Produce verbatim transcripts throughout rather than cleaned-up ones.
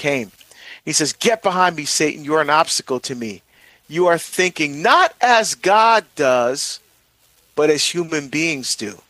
came. He says, "Get behind me, Satan. You are an obstacle to me. You are thinking not as God does, but as human beings do."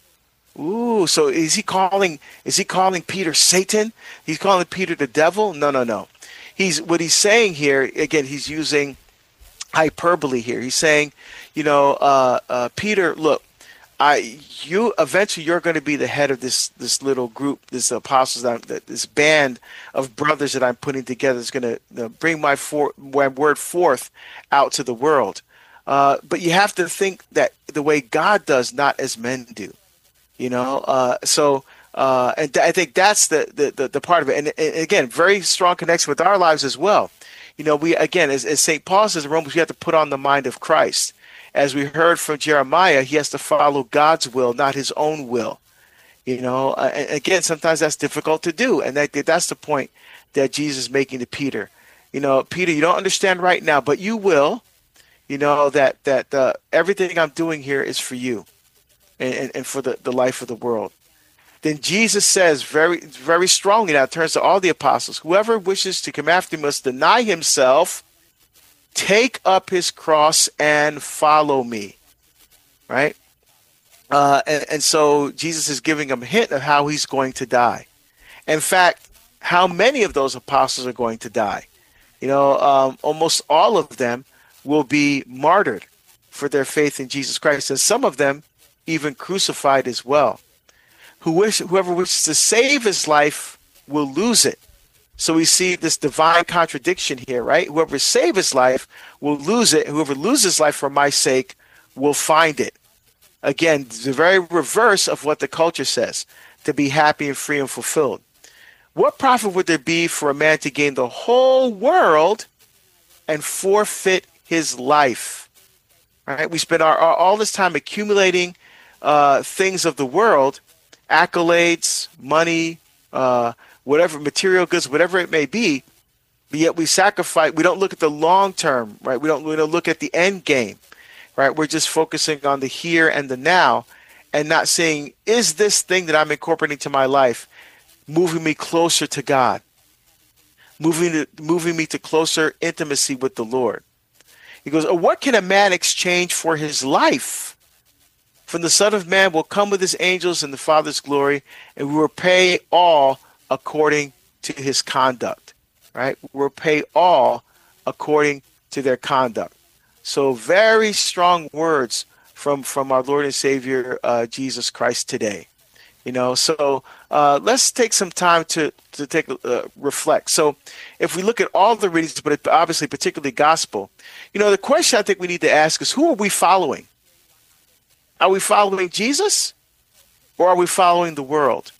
Ooh, so is he calling is he calling Peter Satan? He's calling Peter the devil? No, no, no. He's what he's saying here, again, he's using hyperbole here. He's saying, you know, uh, uh, Peter, look, I, you eventually you're going to be the head of this this little group, this apostles, that, that this band of brothers that I'm putting together is going to you know, bring my, for, my word forth out to the world. Uh, but you have to think that the way God does, not as men do. You know, uh, so uh, and th- I think that's the, the, the, the part of it. And, and again, very strong connection with our lives as well. You know, we, again, as, as Saint Paul says in Romans, we have to put on the mind of Christ. As we heard from Jeremiah, he has to follow God's will, not his own will. You know, uh, and again, sometimes that's difficult to do. And that, that's the point that Jesus is making to Peter. You know, Peter, you don't understand right now, but you will. You know, that, that uh, everything I'm doing here is for you and, and for the, the life of the world. Then Jesus says very, very strongly, now it turns to all the apostles, whoever wishes to come after me must deny himself, take up his cross, and follow me. Right? Uh, and, and so Jesus is giving him a hint of how he's going to die. In fact, how many of those apostles are going to die? You know, um, almost all of them will be martyred for their faith in Jesus Christ, and some of them even crucified as well. Who wish, whoever wishes to save his life will lose it. So we see this divine contradiction here, right? Whoever saves his life will lose it. Whoever loses life for my sake will find it. Again, the very reverse of what the culture says, to be happy and free and fulfilled. What profit would there be for a man to gain the whole world and forfeit his life? Right? We spend our, our all this time accumulating uh, things of the world, accolades, money, uh, whatever, material goods, whatever it may be, but yet we sacrifice. We don't look at the long term, right? We don't, we don't look at the end game, right? We're just focusing on the here and the now, and not saying, is this thing that I'm incorporating to my life moving me closer to God, moving to, moving me to closer intimacy with the Lord? He goes, oh, what can a man exchange for his life? For the Son of Man will come with his angels in the Father's glory, and we will pay all according to his conduct. Right? We'll pay all according to their conduct. So very strong words from, from our Lord and Savior, uh, Jesus Christ today. You know, so uh, let's take some time to, to take uh, reflect. So if we look at all the readings, but obviously particularly gospel, you know, the question I think we need to ask is, who are we following? Are we following Jesus, or are we following the world?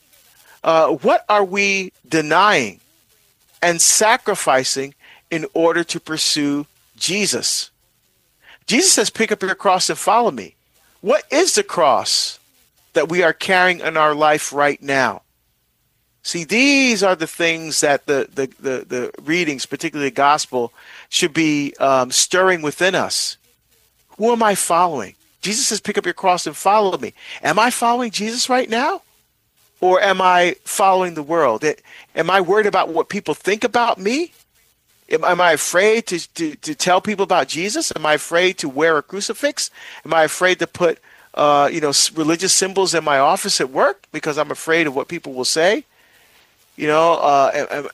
Uh, what are we denying and sacrificing in order to pursue Jesus? Jesus says, pick up your cross and follow me. What is the cross that we are carrying in our life right now? See, these are the things that the, the, the, the readings, particularly the gospel, should be um, stirring within us. Who am I following? Jesus says, pick up your cross and follow me. Am I following Jesus right now? Or am I following the world? Am I worried about what people think about me? Am, am I afraid to, to, to tell people about Jesus? Am I afraid to wear a crucifix? Am I afraid to put uh, you know, religious symbols in my office at work because I'm afraid of what people will say? You know, uh,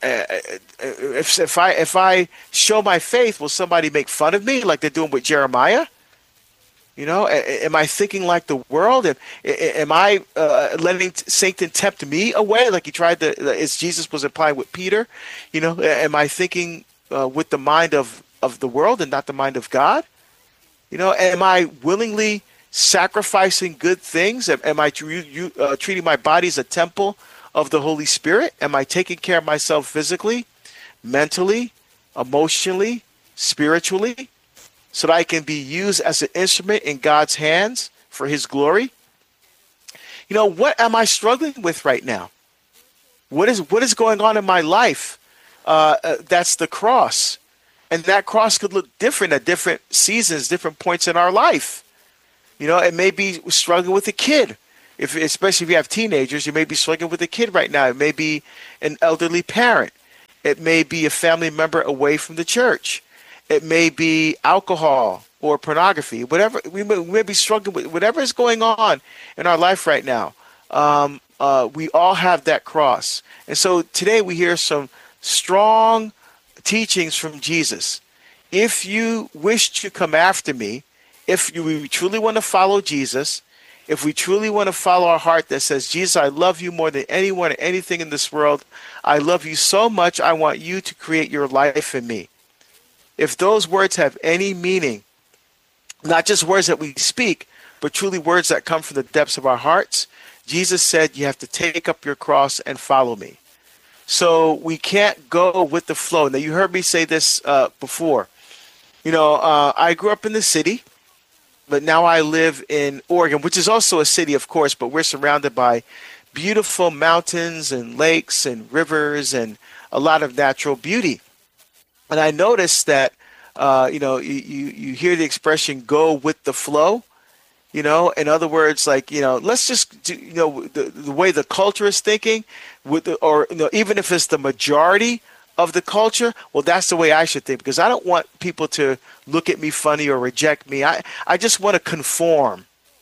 if, if I if I show my faith, will somebody make fun of me like they're doing with Jeremiah? You know, am I thinking like the world? Am, am I uh, letting Satan tempt me away like he tried to, as Jesus was implying with Peter? You know, am I thinking uh, with the mind of, of the world and not the mind of God? You know, am I willingly sacrificing good things? Am, am I you, uh, treating my body as a temple of the Holy Spirit? Am I taking care of myself physically, mentally, emotionally, spiritually, so that I can be used as an instrument in God's hands for his glory? You know, what am I struggling with right now? What is what is going on in my life? Uh, uh, that's the cross. And that cross could look different at different seasons, different points in our life. You know, it may be struggling with a kid. If, especially if you have teenagers, you may be struggling with a kid right now. It may be an elderly parent. It may be a family member away from the church. It may be alcohol or pornography. Whatever we may, we may be struggling with, whatever is going on in our life right now. Um, uh, we all have that cross, and so today we hear some strong teachings from Jesus. If you wish to come after me, if you we truly want to follow Jesus, if we truly want to follow our heart that says, Jesus, I love you more than anyone or anything in this world. I love you so much. I want you to create your life in me. If those words have any meaning, not just words that we speak, but truly words that come from the depths of our hearts, Jesus said, you have to take up your cross and follow me. So we can't go with the flow. Now, you heard me say this uh, before. You know, uh, I grew up in the city, but now I live in Oregon, which is also a city, of course, but we're surrounded by beautiful mountains and lakes and rivers and a lot of natural beauty. And I noticed that, uh, you know, you, you, you hear the expression, go with the flow. You know, in other words, like, you know, let's just do, you know, the, the way the culture is thinking, with the, or, you know, even if it's the majority of the culture, well, that's the way I should think, because I don't want people to look at me funny or reject me. I, I just want to conform,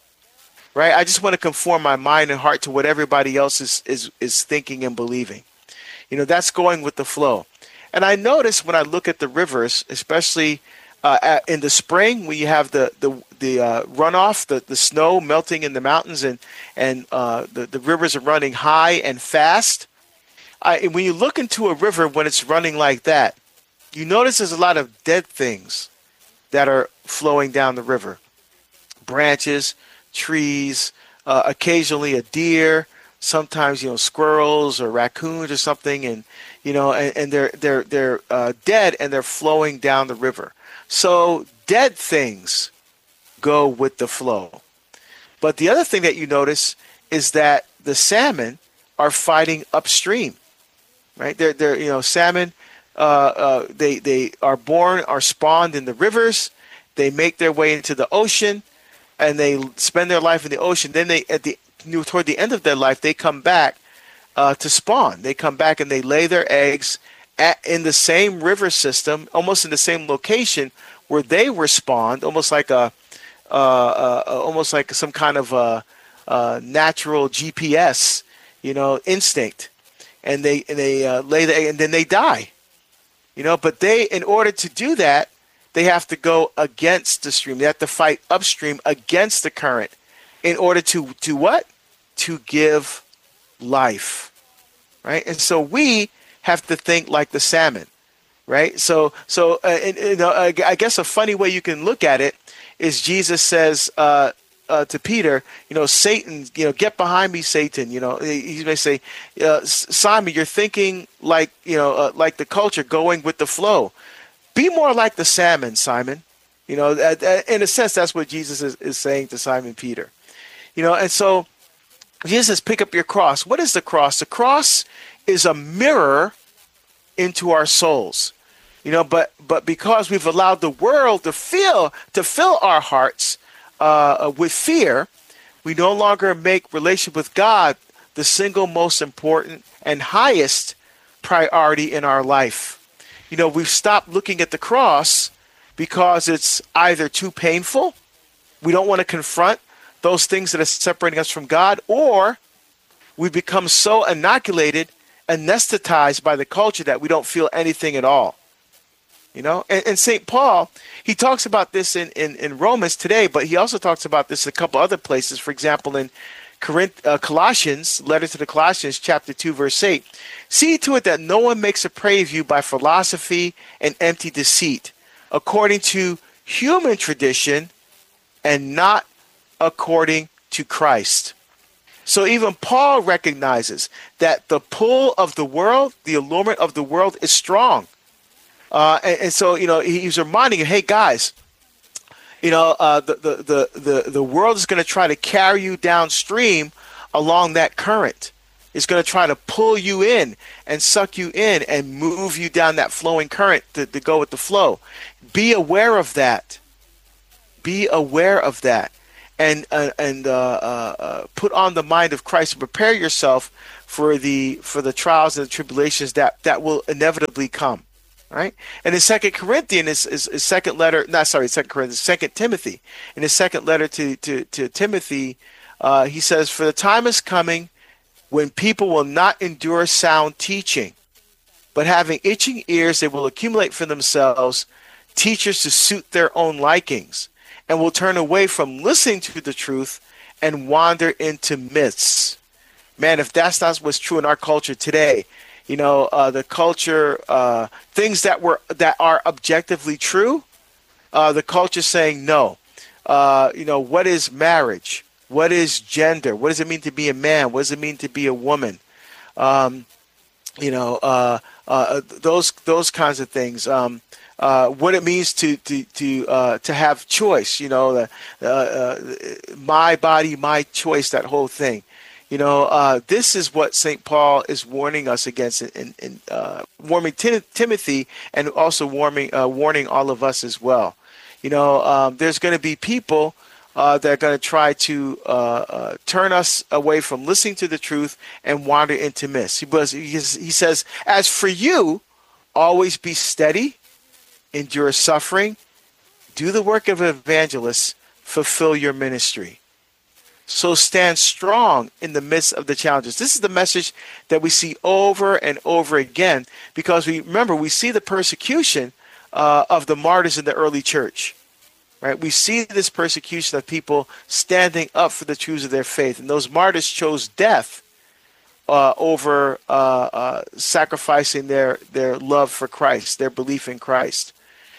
right? I just want to conform my mind and heart to what everybody else is, is, is thinking and believing. You know, that's going with the flow. And I notice when I look at the rivers, especially uh, at, in the spring, when you have the, the, the uh, runoff, the, the snow melting in the mountains, and, and uh, the, the rivers are running high and fast. I, when you look into a river when it's running like that, you notice there's a lot of dead things that are flowing down the river. Branches, trees, uh, occasionally a deer, sometimes, you know, squirrels or raccoons or something, and, you know, and, and they're, they're, they're uh, dead, and they're flowing down the river. So dead things go with the flow. But the other thing that you notice is that the salmon are fighting upstream. Right, they're they're you know salmon. Uh, uh, they they are born, are spawned in the rivers. They make their way into the ocean, and they spend their life in the ocean. Then they at the you know, toward the end of their life, they come back uh, to spawn. They come back and they lay their eggs at, in the same river system, almost in the same location where they were spawned, almost like a uh, uh, almost like some kind of a, a natural G P S, you know, instinct. And they and they uh, lay the egg, and then they die, you know. But they, in order to do that, they have to go against the stream. They have to fight upstream against the current, in order to to what? To give life, right? And so we have to think like the salmon, right? So so uh, and, you know, I guess a funny way you can look at it is Jesus says Uh, Uh, to Peter, you know, Satan, you know, get behind me, Satan. You know, he may say, uh, Simon, you're thinking like, you know, uh, like the culture, going with the flow. Be more like the salmon, Simon. You know, uh, uh, in a sense, that's what Jesus is, is saying to Simon Peter. You know, and so Jesus says, pick up your cross. What is the cross? The cross is a mirror into our souls. You know, but but because we've allowed the world to feel to fill our hearts Uh, with fear, we no longer make relationship with God the single most important and highest priority in our life. You know, we've stopped looking at the cross because it's either too painful, we don't want to confront those things that are separating us from God, or we become so inoculated, anesthetized by the culture that we don't feel anything at all. You know, and, and Saint Paul, he talks about this in, in, in Romans today, but he also talks about this in a couple other places. For example, in Corinth, uh, Colossians, letter to the Colossians, chapter two, verse eight. See to it that no one makes a prey of you by philosophy and empty deceit, according to human tradition and not according to Christ. So even Paul recognizes that the pull of the world, the allurement of the world, is strong. Uh, and, and so, you know, he's reminding you, hey, guys, you know, uh, the, the, the, the, the world is going to try to carry you downstream along that current. It's going to try to pull you in and suck you in and move you down that flowing current to, to go with the flow. Be aware of that. Be aware of that. and uh, and uh, uh, uh, put on the mind of Christ and prepare yourself for the for the trials and the tribulations that that will inevitably come. Right? And in Second Corinthians, is, is, is second letter, not sorry, Second Corinthians, Second Timothy. In his second letter to to, to Timothy, uh, he says, "For the time is coming when people will not endure sound teaching, but having itching ears, they will accumulate for themselves teachers to suit their own likings, and will turn away from listening to the truth and wander into myths." Man, if that's not what's true in our culture today, you know, uh, the culture, uh, things that were that are objectively true, uh, the culture saying no. Uh, you know, what is marriage? What is gender? What does it mean to be a man? What does it mean to be a woman? Um, you know, uh, uh, those those kinds of things. Um, uh, what it means to to to uh, to have choice. You know, the, uh, uh, my body, my choice. That whole thing. You know, uh, this is what Saint Paul is warning us against, in, in uh, warning Tim- Timothy, and also warning uh, warning all of us as well. You know, um, there's going to be people uh, that are going to try to uh, uh, turn us away from listening to the truth and wander into myths. He, was, he, he says, "As for you, always be steady, endure suffering, do the work of an evangelist, fulfill your ministry. So stand strong in the midst of the challenges." This is the message that we see over and over again, because we remember we see the persecution uh, of the martyrs in the early church. Right? We see this persecution of people standing up for the truths of their faith, and those martyrs chose death uh, over uh, uh, sacrificing their their love for Christ, their belief in Christ.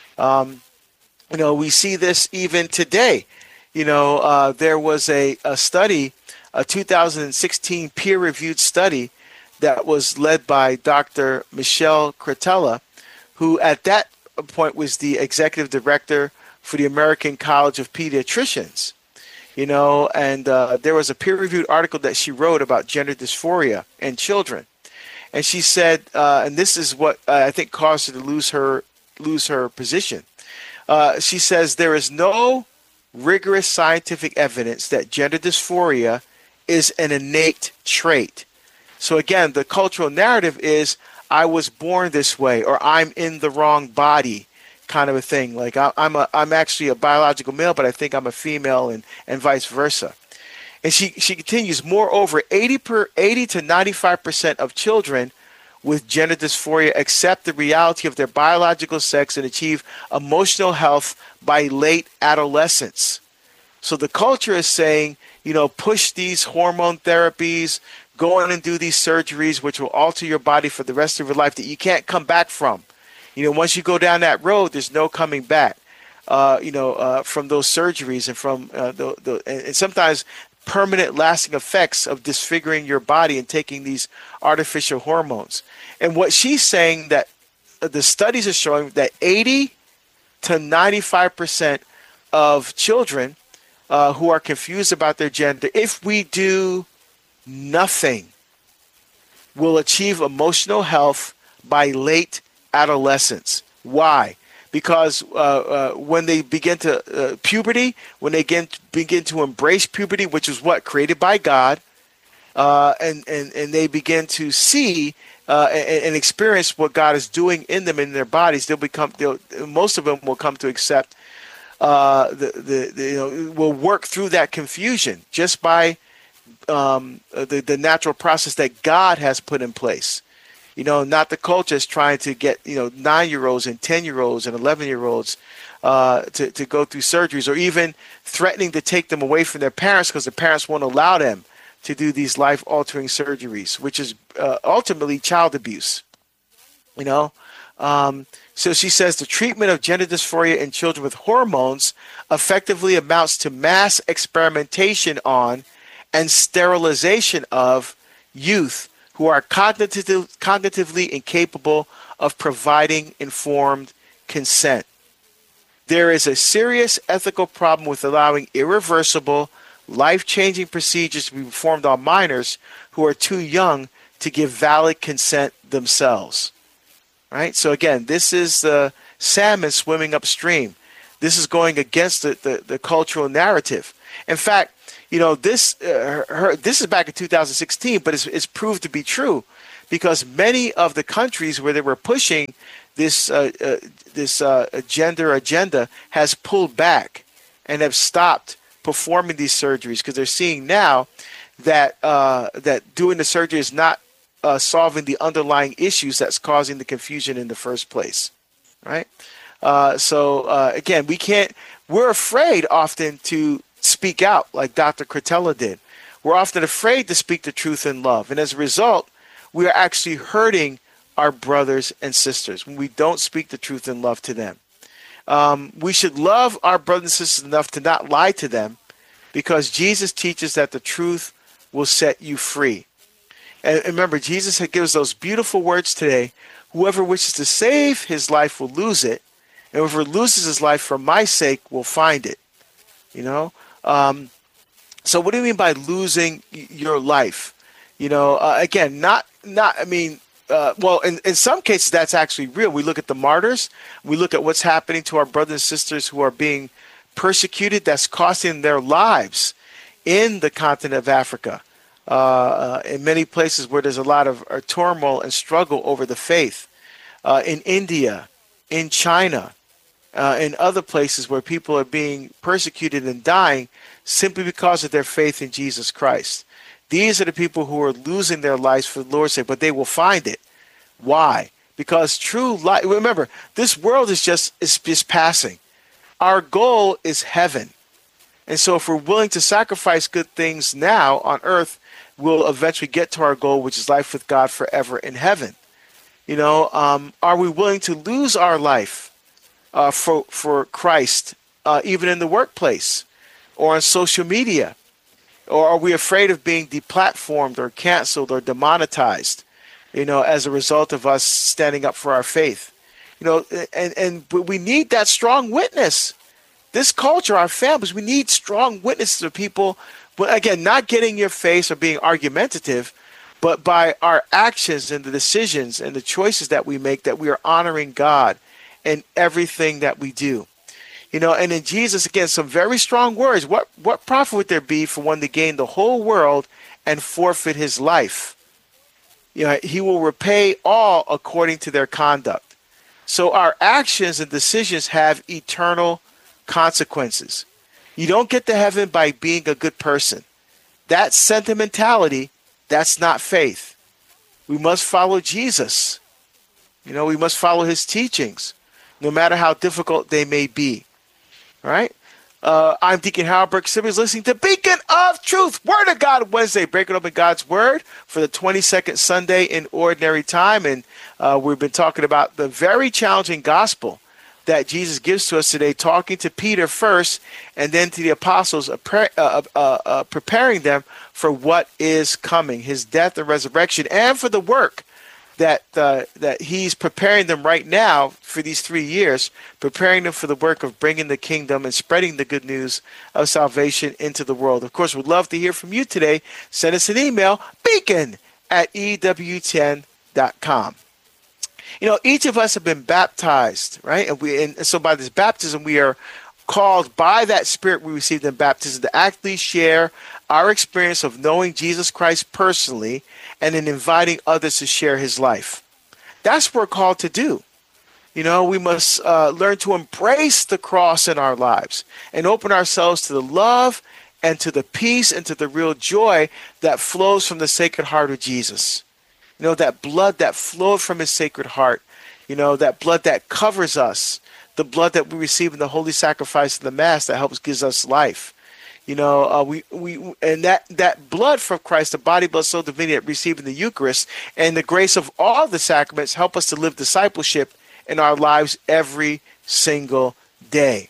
Um, you know, we see this even today. You know, uh, there was a, a study, a two thousand sixteen peer-reviewed study that was led by Doctor Michelle Cretella, who at that point was the executive director for the American College of Pediatricians. You know, and uh, there was a peer-reviewed article that she wrote about gender dysphoria in children. And she said, uh, and this is what uh, I think caused her to lose her, lose her position. Uh, she says, "There is no rigorous scientific evidence that gender dysphoria is an innate trait." So again, the cultural narrative is, I was born this way, or I'm in the wrong body, kind of a thing. Like I, I'm a, I'm actually a biological male, but I think I'm a female, and, and vice versa. And she, she continues, "Moreover, eighty per eighty to ninety-five percent of children with gender dysphoria accept the reality of their biological sex and achieve emotional health by late adolescence." So the culture is saying, you know, push these hormone therapies, go in and do these surgeries, which will alter your body for the rest of your life, that you can't come back from. You know, once you go down that road, there's no coming back, uh, you know, uh, from those surgeries and from uh, the, the, and sometimes permanent lasting effects of disfiguring your body and taking these artificial hormones. And what she's saying, that the studies are showing that eighty to ninety-five percent of children uh, who are confused about their gender, if we do nothing, will achieve emotional health by late adolescence. Why? Because uh, uh, when they begin to uh, puberty, when they begin begin to embrace puberty, which is what created by God, uh, and and and they begin to see uh, and, and experience what God is doing in them, in their bodies, they'll become. They'll, most of them will come to accept. Uh, the, the the you know will work through that confusion just by um, the the natural process that God has put in place. You know, not the culture is trying to get, you know, nine-year-olds and ten-year-olds and eleven-year-olds uh, to, to go through surgeries, or even threatening to take them away from their parents because the parents won't allow them to do these life-altering surgeries, which is uh, ultimately child abuse. You know, um, so she says the treatment of gender dysphoria in children with hormones effectively amounts to mass experimentation on and sterilization of youth who are cognitive, cognitively incapable of providing informed consent. There is a serious ethical problem with allowing irreversible, life-changing procedures to be performed on minors who are too young to give valid consent themselves. Right? So again, this is the salmon swimming upstream. This is going against the, the, the cultural narrative. In fact, you know, this uh, her, this is back in two thousand sixteen, but it's, it's proved to be true because many of the countries where they were pushing this uh, uh, this uh, gender agenda has pulled back and have stopped performing these surgeries because they're seeing now that uh, that doing the surgery is not uh, solving the underlying issues that's causing the confusion in the first place, right? Uh, so uh, again, we can't. We're afraid often to speak out like Doctor Cretella did. We're often afraid to speak the truth in love, and as a result, we are actually hurting our brothers and sisters when we don't speak the truth in love to them. Um, we should love our brothers and sisters enough to not lie to them, because Jesus teaches that the truth will set you free. And remember, Jesus had given us those beautiful words today: whoever wishes to save his life will lose it, and whoever loses his life for my sake will find it. You know. Um, so what do you mean by losing your life? You know, uh, again, not, not, I mean, uh, well, in, in some cases, that's actually real. We look at the martyrs. We look at what's happening to our brothers and sisters who are being persecuted. That's costing their lives in the continent of Africa, uh, uh, in many places where there's a lot of uh, turmoil and struggle over the faith, uh, in India, in China, uh, in other places where people are being persecuted and dying simply because of their faith in Jesus Christ. These are the people who are losing their lives for the Lord's sake, but they will find it. Why? Because true life, remember, this world is just, is just passing. Our goal is heaven. And so if we're willing to sacrifice good things now on earth, we'll eventually get to our goal, which is life with God forever in heaven. You know, um, are we willing to lose our life uh, for, for Christ, uh, even in the workplace or on social media? Or are we afraid of being deplatformed or canceled or demonetized, you know, as a result of us standing up for our faith? You know, and, and but we need that strong witness. This culture, our families, we need strong witnesses of people, but again, not getting in your face or being argumentative, but by our actions and the decisions and the choices that we make, that we are honoring God in everything that we do. You know, and in Jesus, again, some very strong words. What what profit would there be for one to gain the whole world and forfeit his life? You know, he will repay all according to their conduct. So our actions and decisions have eternal consequences. You don't get to heaven by being a good person. That's sentimentality. That's not faith. We must follow Jesus. You know, we must follow his teachings, no matter how difficult they may be. All right. Uh, I'm Deacon Howard Burke Simmons, listening to Beacon of Truth, Word of God Wednesday, breaking open God's Word for the twenty-second Sunday in Ordinary Time. And uh, we've been talking about the very challenging gospel that Jesus gives to us today, talking to Peter first and then to the apostles, uh, uh, uh, uh, preparing them for what is coming, his death and resurrection, and for the work that uh, that he's preparing them right now for these three years, preparing them for the work of bringing the kingdom and spreading the good news of salvation into the world. Of course, we'd love to hear from you today. Send us an email, beacon at E W ten dot com. You know, each of us have been baptized, right? And we, and so by this baptism, we are called by that Spirit we received in baptism to actually share our experience of knowing Jesus Christ personally and in inviting others to share his life. That's what we're called to do. You know, we must uh, learn to embrace the cross in our lives and open ourselves to the love and to the peace and to the real joy that flows from the Sacred Heart of Jesus. You know, that blood that flowed from his Sacred Heart, you know, that blood that covers us, the blood that we receive in the holy sacrifice of the Mass that helps gives us life. You know, uh, we we and that, that blood from Christ, the body, blood, soul, divinity that we receive in the Eucharist, and the grace of all the sacraments help us to live discipleship in our lives every single day.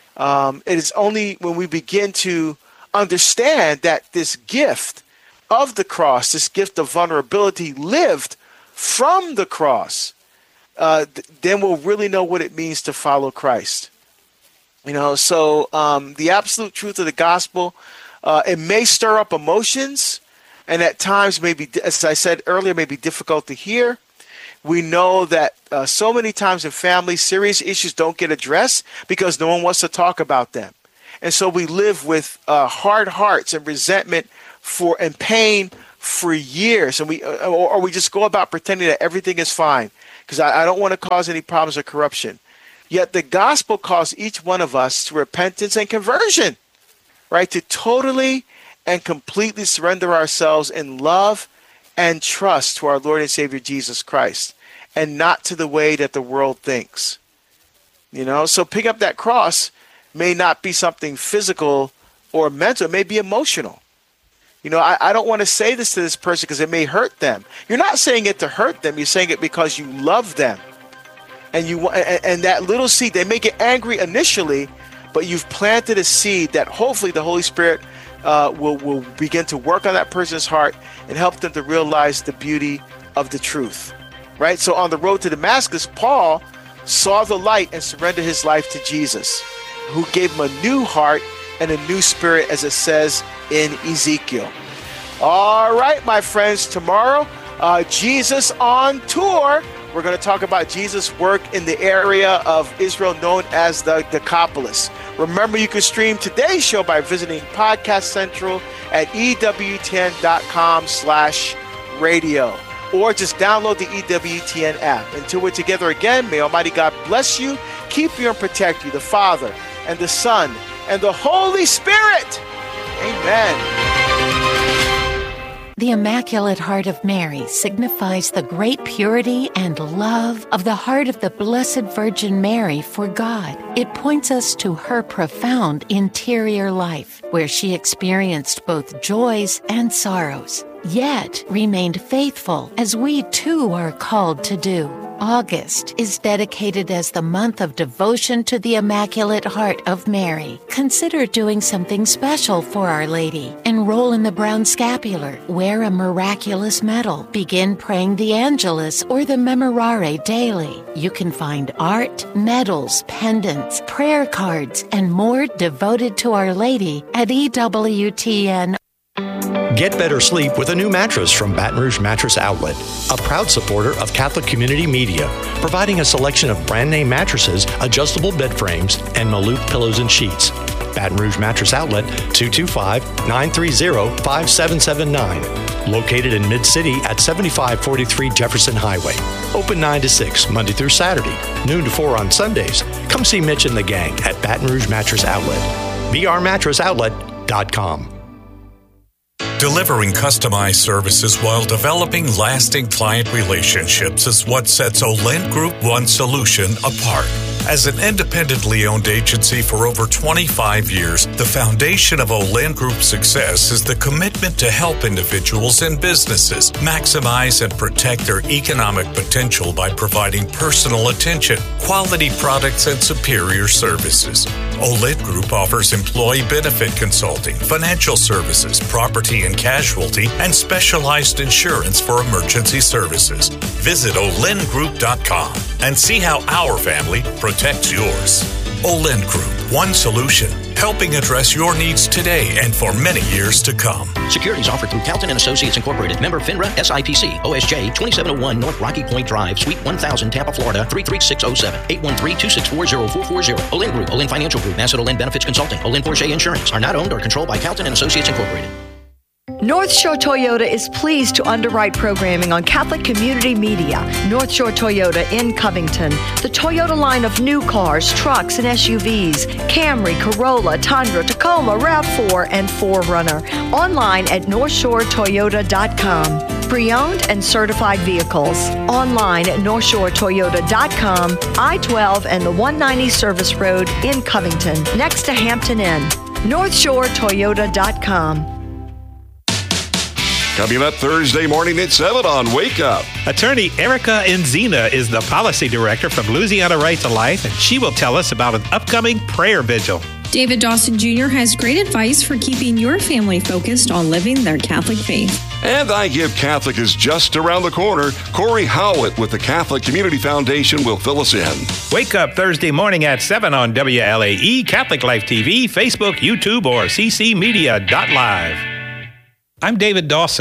Um, it is only when we begin to understand that this gift of the cross, this gift of vulnerability lived from the cross, uh, th- then we'll really know what it means to follow Christ. You know, so um, the absolute truth of the gospel, uh, it may stir up emotions, and at times maybe, as I said earlier, may be difficult to hear. We know that uh, so many times in families, serious issues don't get addressed because no one wants to talk about them. And so we live with uh, hard hearts and resentment for and pain for years. And we uh, or, or we just go about pretending that everything is fine because I, I don't want to cause any problems or corruption. Yet the gospel calls each one of us to repentance and conversion, right? To totally and completely surrender ourselves in love and trust to our Lord and Savior Jesus Christ, and not to the way that the world thinks. You know, so pick up that cross may not be something physical or mental, it may be emotional. You know, I, I don't want to say this to this person because it may hurt them. You're not saying it to hurt them, you're saying it because you love them. And you and, and that little seed, they may get angry initially, but you've planted a seed that hopefully the Holy Spirit uh, will, will begin to work on that person's heart and help them to realize the beauty of the truth, right? So on the road to Damascus, Paul saw the light and surrendered his life to Jesus, who gave him a new heart and a new spirit, as it says in Ezekiel. All right, my friends, tomorrow, uh, Jesus on tour. We're going to talk about Jesus' work in the area of Israel known as the Decapolis. Remember, you can stream today's show by visiting Podcast Central at E W T N dot com slash radio, or just download the E W T N app. Until we're together again, may Almighty God bless you, keep you, and protect you, the Father and the Son and the Holy Spirit. Amen. The Immaculate Heart of Mary signifies the great purity and love of the heart of the Blessed Virgin Mary for God. It points us to her profound interior life, where she experienced both joys and sorrows, yet remained faithful, as we too are called to do. August is dedicated as the month of devotion to the Immaculate Heart of Mary. Consider doing something special for Our Lady. Enroll in the Brown Scapular, wear a miraculous medal, begin praying the Angelus or the Memorare daily. You can find art, medals, pendants, prayer cards, and more devoted to Our Lady at E W T N. Get better sleep with a new mattress from Baton Rouge Mattress Outlet, a proud supporter of Catholic Community Media, providing a selection of brand-name mattresses, adjustable bed frames, and Maloof pillows and sheets. Baton Rouge Mattress Outlet, two two five, nine three zero, five seven seven nine. Located in Mid-City at seventy-five forty-three Jefferson Highway. Open nine to six, Monday through Saturday, noon to four on Sundays. Come see Mitch and the gang at Baton Rouge Mattress Outlet. B R mattress outlet dot com. Delivering customized services while developing lasting client relationships is what sets Olent Group One Solution apart. As an independently owned agency for over twenty-five years, the foundation of Olent Group's success is the commitment to help individuals and businesses maximize and protect their economic potential by providing personal attention, quality products, and superior services. Olent Group offers employee benefit consulting, financial services, property and casualty, and specialized insurance for emergency services. Visit olent group dot com and see how our family protects yours. Olent Group, one solution, helping address your needs today and for many years to come. Securities offered through Calton and Associates Incorporated. Member FINRA, S I P C, O S J twenty-seven oh one North Rocky Point Drive, Suite one thousand, Tampa, Florida three three six oh seven, eight one three, two six four, oh four four oh. Olent Group, Olent Financial Group, Asset Olent Benefits Consulting, Olent Porsche Insurance are not owned or controlled by Calton and Associates Incorporated. North Shore Toyota is pleased to underwrite programming on Catholic Community Media. North Shore Toyota in Covington. The Toyota line of new cars, trucks, and S U Vs. Camry, Corolla, Tundra, Tacoma, RAV four, and four runner. Online at north shore toyota dot com. Pre-owned and certified vehicles. Online at north shore toyota dot com. I twelve and the one ninety Service Road in Covington, next to Hampton Inn. north shore toyota dot com. Coming up Thursday morning at seven on Wake Up. Attorney Erica Enzina is the policy director from Louisiana Right to Life, and she will tell us about an upcoming prayer vigil. David Dawson Junior has great advice for keeping your family focused on living their Catholic faith. And I Give Catholic is just around the corner. Corey Howitt with the Catholic Community Foundation will fill us in. Wake Up Thursday morning at seven on W L A E, Catholic Life T V, Facebook, YouTube, or c c media dot live. I'm David Dawson.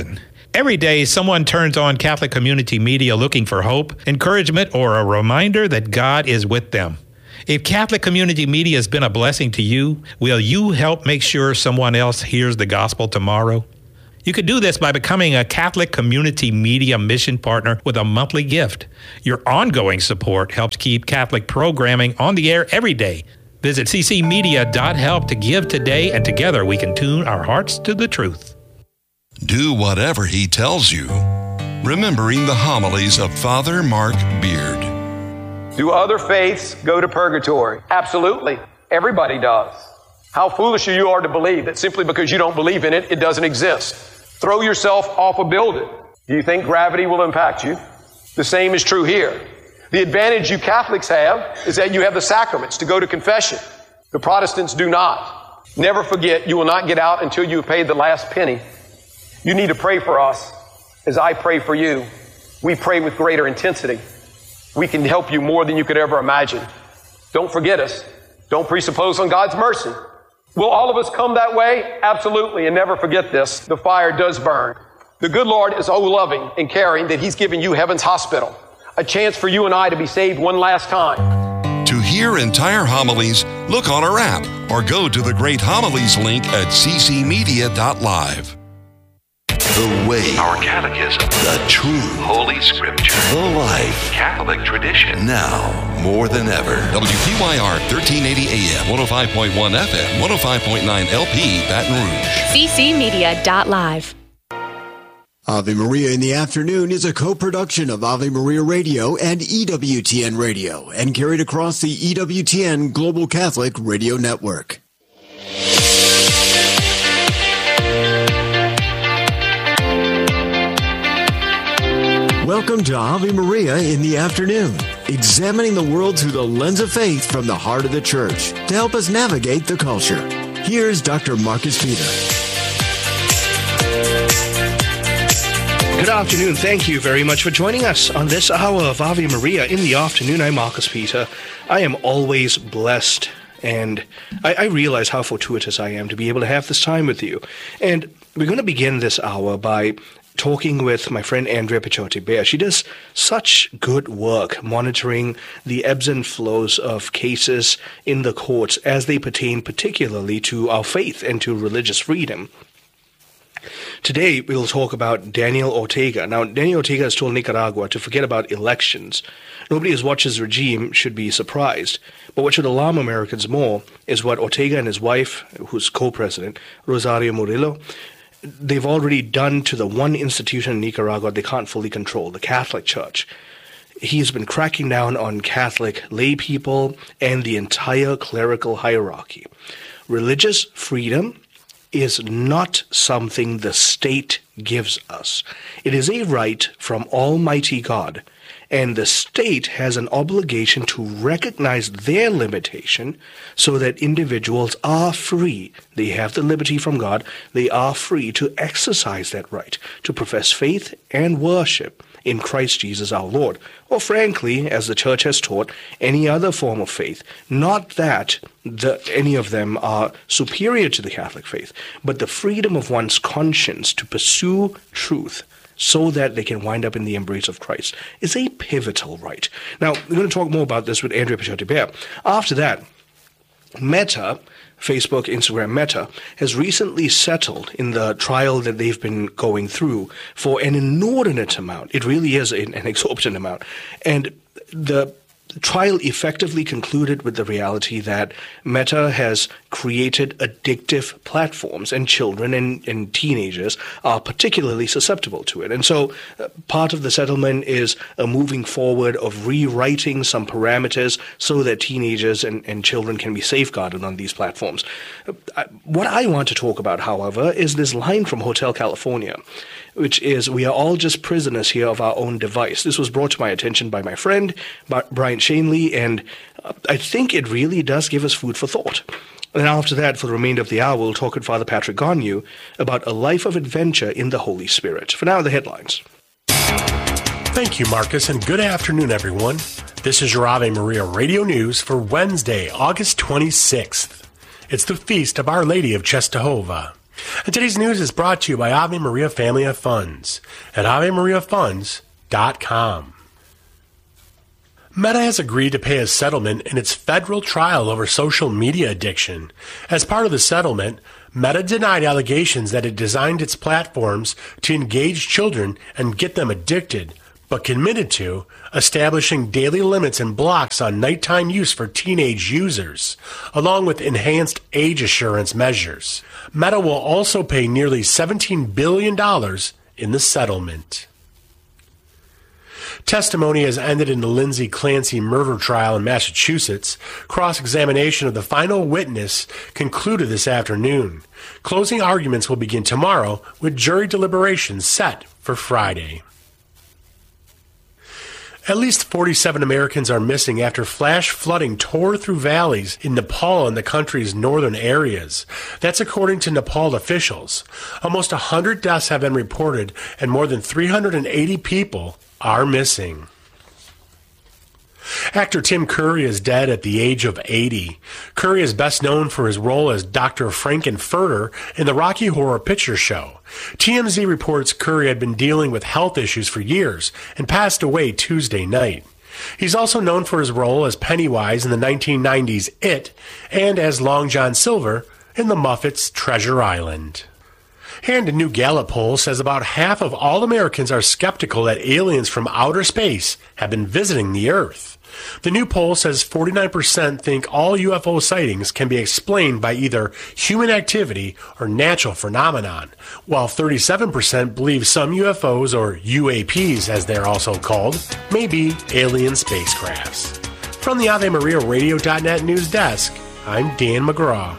Every day, someone turns on Catholic Community Media looking for hope, encouragement, or a reminder that God is with them. If Catholic Community Media has been a blessing to you, will you help make sure someone else hears the gospel tomorrow? You can do this by becoming a Catholic Community Media mission partner with a monthly gift. Your ongoing support helps keep Catholic programming on the air every day. Visit c c media dot help to give today, and together we can tune our hearts to the truth. Do whatever he tells you. Remembering the homilies of Father Mark Beard. Do other faiths go to purgatory? Absolutely. Everybody does. How foolish you are to believe that simply because you don't believe in it, it doesn't exist. Throw yourself off a building. Do you think gravity will impact you? The same is true here. The advantage you Catholics have is that you have the sacraments to go to confession. The Protestants do not. Never forget, you will not get out until you have paid the last penny. You need to pray for us as I pray for you. We pray with greater intensity. We can help you more than you could ever imagine. Don't forget us. Don't presuppose on God's mercy. Will all of us come that way? Absolutely. And never forget this. The fire does burn. The good Lord is so loving and caring that He's given you heaven's hospital. A chance for you and I to be saved one last time. To hear entire homilies, look on our app or go to the Great Homilies link at c c media dot live. The way, our catechism, the truth, Holy Scripture, the life, Catholic tradition. Now, more than ever. W P Y R thirteen eighty A M, one oh five point one F M, one oh five point nine L P, Baton Rouge. c c media dot live. Ave Maria in the Afternoon is a co-production of Ave Maria Radio and E W T N Radio and carried across the E W T N Global Catholic Radio Network. Welcome to Ave Maria in the Afternoon, examining the world through the lens of faith from the heart of the Church to help us navigate the culture. Here's Doctor Marcus Peter. Good afternoon. Thank you very much for joining us on this hour of Ave Maria in the Afternoon. I'm Marcus Peter. I am always blessed, and I, I realize how fortuitous I am to be able to have this time with you. And we're going to begin this hour by talking with my friend Andrea Picciotti-Bear. She does such good work monitoring the ebbs and flows of cases in the courts as they pertain particularly to our faith and to religious freedom. Today, we'll talk about Daniel Ortega. Now, Daniel Ortega has told Nicaragua to forget about elections. Nobody who's watched his regime should be surprised. But what should alarm Americans more is what Ortega and his wife, who's co-president, Rosario Murillo, they've already done to the one institution in Nicaragua they can't fully control, the Catholic Church. He's been cracking down on Catholic lay people and the entire clerical hierarchy. Religious freedom is not something the state gives us. It is a right from Almighty God, and the state has an obligation to recognize their limitation so that individuals are free. They have the liberty from God. They are free to exercise that right, to profess faith and worship in Christ Jesus our Lord, or frankly, as the Church has taught, any other form of faith. Not that the, any of them are superior to the Catholic faith, but the freedom of one's conscience to pursue truth so that they can wind up in the embrace of Christ is a pivotal right. Now, we're going to talk more about this with Andrea Picciotti-Bear. After that, Meta, Facebook, Instagram, Meta, has recently settled in the trial that they've been going through for an inordinate amount. It really is an, an exorbitant amount. And the trial effectively concluded with the reality that Meta has created addictive platforms, and children and, and teenagers are particularly susceptible to it. And so uh, part of the settlement is a moving forward of rewriting some parameters so that teenagers and, and children can be safeguarded on these platforms. Uh, what I want to talk about, however, is this line from Hotel California, which is, "We are all just prisoners here of our own device." This was brought to my attention by my friend, Brian Shanley, and I think it really does give us food for thought. And after that, for the remainder of the hour, we'll talk with Father Patrick Garneau about a life of adventure in the Holy Spirit. For now, the headlines. Thank you, Marcus, and good afternoon, everyone. This is your Ave Maria Radio News for Wednesday, August twenty-sixth. It's the feast of Our Lady of Czestochowa. And today's news is brought to you by Ave Maria Family of Funds at ave maria funds dot com. Meta has agreed to pay a settlement in its federal trial over social media addiction. As part of the settlement, Meta denied allegations that it designed its platforms to engage children and get them addicted, but committed to establishing daily limits and blocks on nighttime use for teenage users, along with enhanced age assurance measures. Meta will also pay nearly seventeen billion dollars in the settlement. Testimony has ended in the Lindsay Clancy murder trial in Massachusetts. Cross-examination of the final witness concluded this afternoon. Closing arguments will begin tomorrow, with jury deliberations set for Friday. At least forty-seven Americans are missing after flash flooding tore through valleys in Nepal and the country's northern areas. That's according to Nepal officials. Almost one hundred deaths have been reported, and more than three hundred eighty people are missing. Actor Tim Curry is dead at the age of eighty. Curry is best known for his role as Doctor Frankenfurter in the Rocky Horror Picture Show. T M Z reports Curry had been dealing with health issues for years and passed away Tuesday night. He's also known for his role as Pennywise in the nineteen nineties It and as Long John Silver in the Muppets' Treasure Island. And a new Gallup poll says about half of all Americans are skeptical that aliens from outer space have been visiting the Earth. The new poll says forty-nine percent think all U F O sightings can be explained by either human activity or natural phenomenon, while thirty-seven percent believe some U F Os, or U A Ps as they're also called, may be alien spacecrafts. From the Ave Maria Radio dot net news desk, I'm Dan McGraw.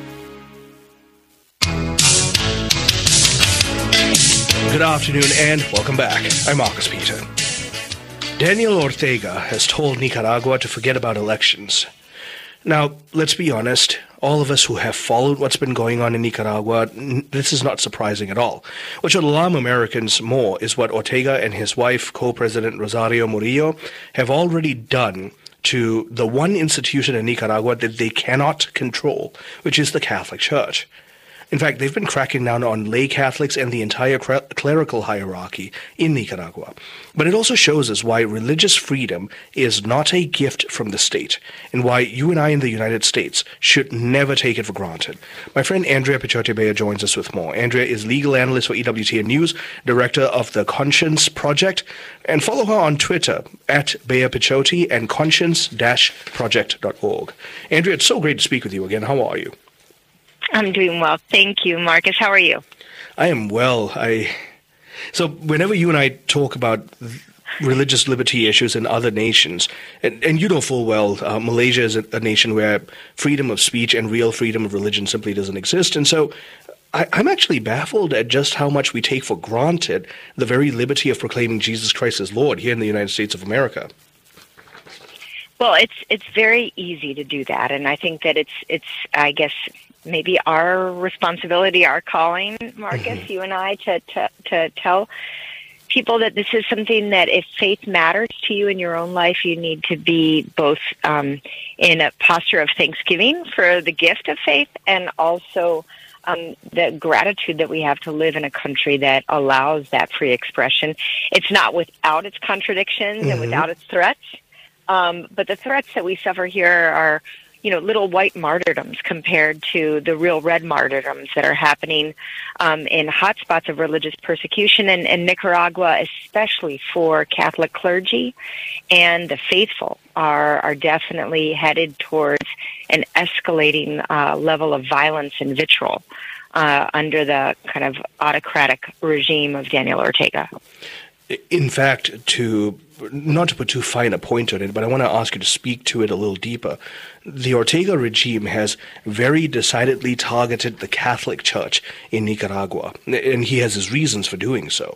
Good afternoon and welcome back. I'm Marcus Peter. Daniel Ortega has told Nicaragua to forget about elections. Now, let's be honest, all of us who have followed what's been going on in Nicaragua, this is not surprising at all. What should alarm Americans more is what Ortega and his wife, co-president Rosario Murillo, have already done to the one institution in Nicaragua that they cannot control, which is the Catholic Church. In fact, they've been cracking down on lay Catholics and the entire clerical hierarchy in Nicaragua. But it also shows us why religious freedom is not a gift from the state, and why you and I in the United States should never take it for granted. My friend Andrea Pichotti-Bea joins us with more. Andrea is legal analyst for E W T N News, director of the Conscience Project, and follow her on Twitter at Bea Pichotti and conscience dash project dot org. Andrea, it's so great to speak with you again. How are you? I'm doing well. Thank you, Marcus. How are you? I am well. I So whenever you and I talk about religious liberty issues in other nations, and, and you know full well uh, Malaysia is a, a nation where freedom of speech and real freedom of religion simply doesn't exist. And so I, I'm actually baffled at just how much we take for granted the very liberty of proclaiming Jesus Christ as Lord here in the United States of America. Well, it's it's very easy to do that, and I think that it's it's I guess maybe our responsibility, our calling, Marcus, mm-hmm. you and I, to, to to tell people that this is something that if faith matters to you in your own life, you need to be both um, in a posture of thanksgiving for the gift of faith and also um, the gratitude that we have to live in a country that allows that free expression. It's not without its contradictions mm-hmm. and without its threats. Um, but the threats that we suffer here are, you know, little white martyrdoms compared to the real red martyrdoms that are happening um, in hotspots of religious persecution in, in Nicaragua, especially for Catholic clergy. And the faithful are, are definitely headed towards an escalating uh, level of violence and vitriol uh, under the kind of autocratic regime of Daniel Ortega. In fact, to not to put too fine a point on it, but I want to ask you to speak to it a little deeper. The Ortega regime has very decidedly targeted the Catholic Church in Nicaragua, and he has his reasons for doing so.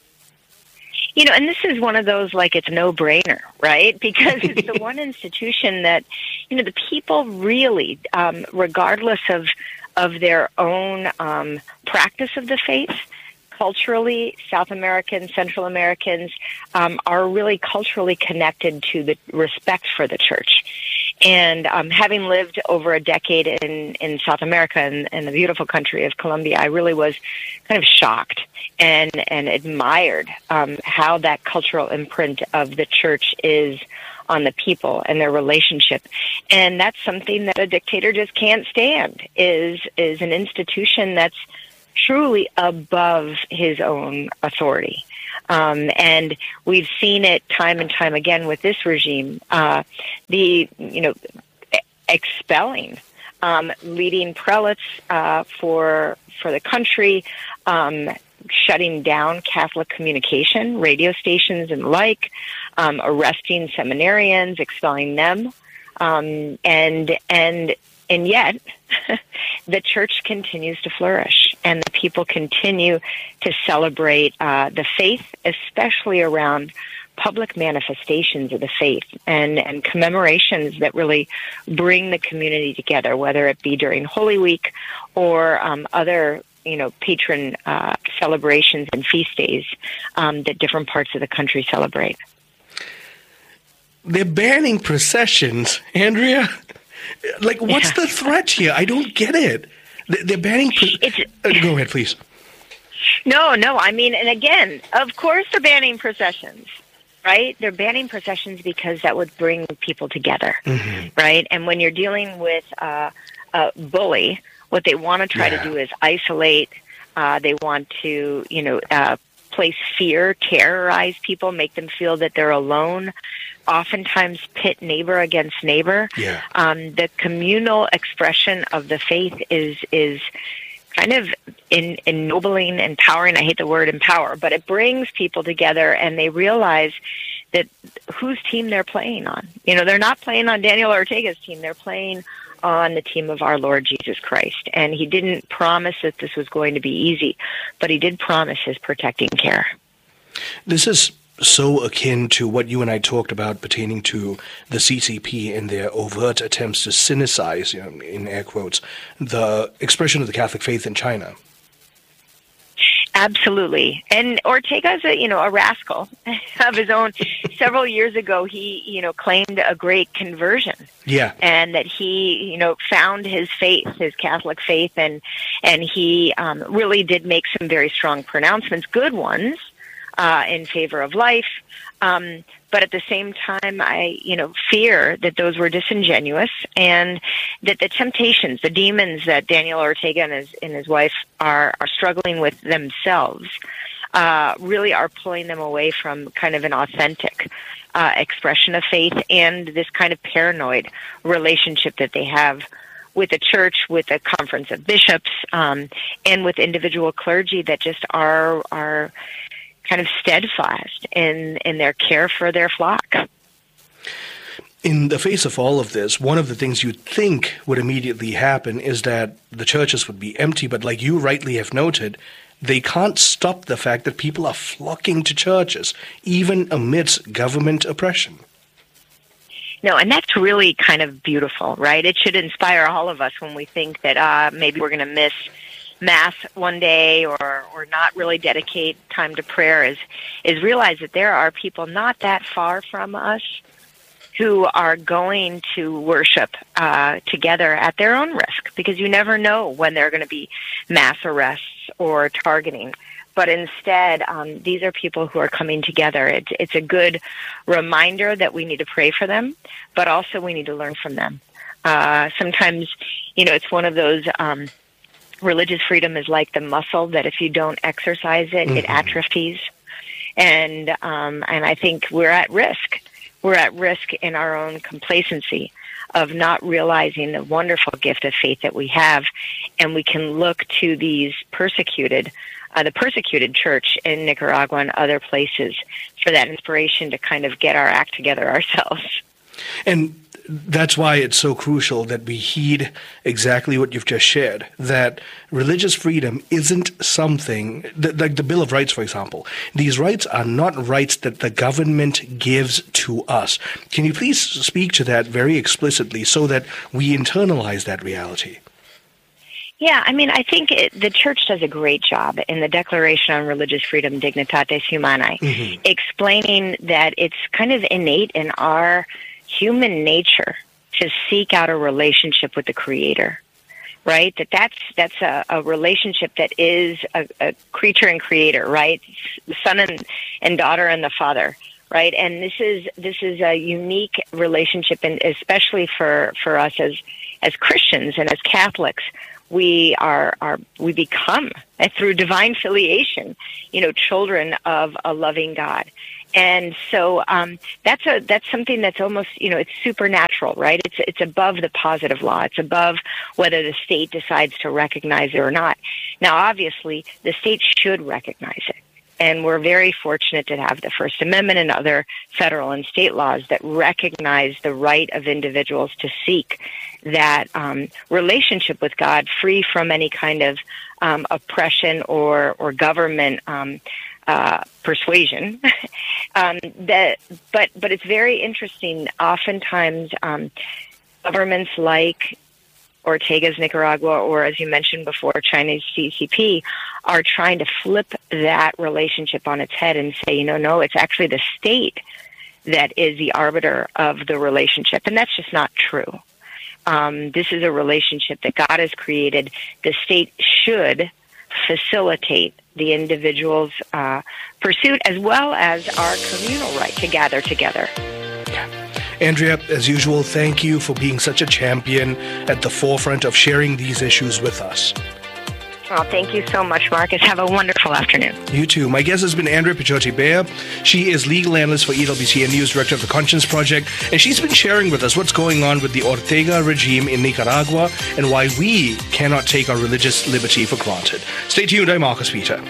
You know, and this is one of those, like, it's no-brainer, right? Because it's the one institution that, you know, the people really, um, regardless of, of their own um, practice of the faith, culturally, South Americans, Central Americans um, are really culturally connected to the respect for the church. And um, having lived over a decade in, in South America and in, in the beautiful country of Colombia, I really was kind of shocked and, and admired um, how that cultural imprint of the church is on the people and their relationship. And that's something that a dictator just can't stand, is is an institution that's truly above his own authority. Um, and we've seen it time and time again with this regime, uh, the, you know, expelling um, leading prelates uh, for for the country, um, shutting down Catholic communication, radio stations and the like, um, arresting seminarians, expelling them, um, and and and yet the church continues to flourish, and the people continue to celebrate uh, the faith, especially around public manifestations of the faith and, and commemorations that really bring the community together, whether it be during Holy Week or um, other, you know, patron uh, celebrations and feast days um, that different parts of the country celebrate. They're banning processions, Andrea. Like, what's yeah. the threat here? I don't get it. They're banning... Pro- uh, go ahead, please. No, no. I mean, and again, of course they're banning processions, right? They're banning processions because that would bring people together, mm-hmm. right? And when you're dealing with uh, a bully, what they want to try yeah. to do is isolate. Uh, they want to, you know, uh, place fear, terrorize people, make them feel that they're alone. Oftentimes pit neighbor against neighbor. Yeah. Um, the communal expression of the faith is is kind of in, ennobling, empowering. I hate the word empower, but it brings people together, and they realize that whose team they're playing on. You know, they're not playing on Daniel Ortega's team. They're playing on the team of our Lord Jesus Christ. And he didn't promise that this was going to be easy, but he did promise his protecting care. This is so akin to what you and I talked about pertaining to the C C P and their overt attempts to cynicize, you know, in air quotes, the expression of the Catholic faith in China. Absolutely. And Ortega's a, you know, a rascal of his own. Several years ago, he, you know, claimed a great conversion. Yeah. And that he, you know, found his faith, his Catholic faith, and and he um, really did make some very strong pronouncements, good ones, uh, in favor of life. Um, but at the same time, I, you know, fear that those were disingenuous, and that the temptations, the demons that Daniel Ortega and his, and his wife are, are struggling with themselves, uh, really are pulling them away from kind of an authentic uh, expression of faith and this kind of paranoid relationship that they have with the church, with the Conference of Bishops, um, and with individual clergy that just are are. kind of steadfast in, in their care for their flock. In the face of all of this, one of the things you'd think would immediately happen is that the churches would be empty, but like you rightly have noted, they can't stop the fact that people are flocking to churches, even amidst government oppression. No, and that's really kind of beautiful, right? It should inspire all of us when we think that uh, maybe we're going to miss Mass one day or or not really dedicate time to prayer, is is realize that there are people not that far from us who are going to worship uh, together at their own risk, because you never know when there are going to be mass arrests or targeting. But instead, um, these are people who are coming together. It's, it's a good reminder that we need to pray for them, but also we need to learn from them. Uh, sometimes, you know, it's one of those... Um, religious freedom is like the muscle that if you don't exercise it, mm-hmm. it atrophies. And um, and I think we're at risk. We're at risk in our own complacency of not realizing the wonderful gift of faith that we have. And we can look to these persecuted, uh, the persecuted church in Nicaragua and other places for that inspiration to kind of get our act together ourselves. And that's why it's so crucial that we heed exactly what you've just shared, that religious freedom isn't something, like the Bill of Rights, for example. These rights are not rights that the government gives to us. Can you please speak to that very explicitly so that we internalize that reality? Yeah, I mean, I think it, the church does a great job in the Declaration on Religious Freedom, Dignitatis Humanae, mm-hmm. explaining that it's kind of innate in our human nature to seek out a relationship with the Creator. Right? That that's that's a, a relationship that is a, a creature and creator, right? Son and, and daughter and the Father, right? And this is this is a unique relationship, and especially for, for us as as Christians and as Catholics, we are are we become through divine filiation, you know, children of a loving God. And so um, that's a that's something that's almost, you know, it's supernatural, right? It's it's above the positive law. It's above whether the state decides to recognize it or not. Now, obviously, the state should recognize it. And we're very fortunate to have the First Amendment and other federal and state laws that recognize the right of individuals to seek that um, relationship with God, free from any kind of um, oppression or, or government um Uh, persuasion. um, that, but but it's very interesting. Oftentimes, um, governments like Ortega's Nicaragua, or as you mentioned before, China's C C P, are trying to flip that relationship on its head and say, you know, no, it's actually the state that is the arbiter of the relationship, and that's just not true. Um, this is a relationship that God has created. The state should facilitate the individual's uh, pursuit, as well as our communal right to gather together. Andrea, as usual, thank you for being such a champion at the forefront of sharing these issues with us. Well, thank you so much, Marcus. Have a wonderful afternoon. You too. My guest has been Andrea Picciotti-Beyer. She is legal analyst for E W C and news director of the Conscience Project, and she's been sharing with us what's going on with the Ortega regime in Nicaragua and why we cannot take our religious liberty for granted. Stay tuned. I'm Marcus Peter.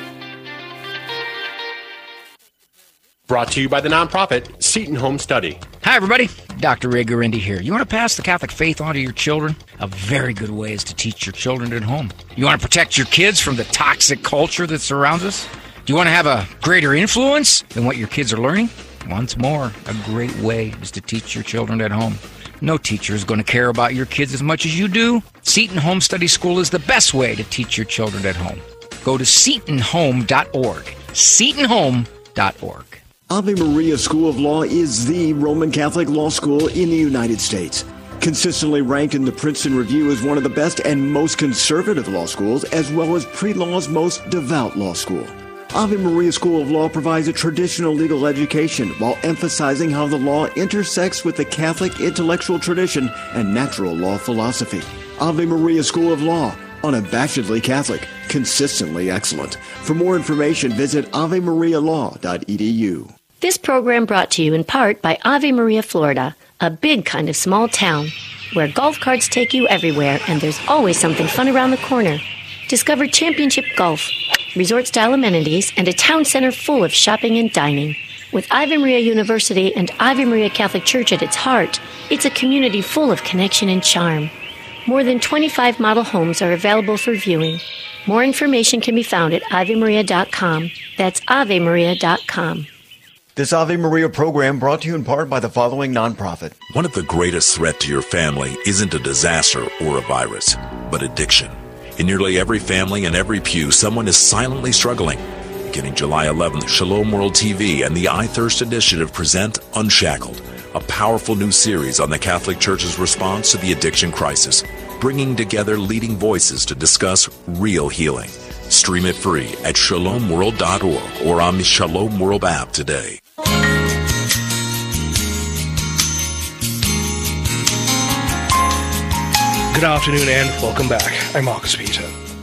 Brought to you by the nonprofit Seton Home Study. Hi, everybody. Doctor Ray Guarendi here. You want to pass the Catholic faith on to your children? A very good way is to teach your children at home. You want to protect your kids from the toxic culture that surrounds us? Do you want to have a greater influence than what your kids are learning? Once more, a great way is to teach your children at home. No teacher is going to care about your kids as much as you do. Seton Home Study School is the best way to teach your children at home. Go to seton home dot org. seton home dot org. Ave Maria School of Law is the Roman Catholic law school in the United States. Consistently ranked in the Princeton Review as one of the best and most conservative law schools, as well as pre-law's most devout law school. Ave Maria School of Law provides a traditional legal education while emphasizing how the law intersects with the Catholic intellectual tradition and natural law philosophy. Ave Maria School of Law, unabashedly Catholic, consistently excellent. For more information, visit ave maria law dot e d u. This program brought to you in part by Ave Maria, Florida, a big kind of small town where golf carts take you everywhere and there's always something fun around the corner. Discover championship golf, resort-style amenities, and a town center full of shopping and dining. With Ave Maria University and Ave Maria Catholic Church at its heart, it's a community full of connection and charm. More than twenty-five model homes are available for viewing. More information can be found at ave maria dot com. That's ave maria dot com. This Ave Maria program brought to you in part by the following nonprofit. One of the greatest threats to your family isn't a disaster or a virus, but addiction. In nearly every family and every pew, someone is silently struggling. Beginning July eleventh, Shalom World T V and the I Thirst Initiative present Unshackled, a powerful new series on the Catholic Church's response to the addiction crisis, bringing together leading voices to discuss real healing. Stream it free at shalom world dot org or on the Shalom World app today. Good afternoon and welcome back. I'm Marcus Peter.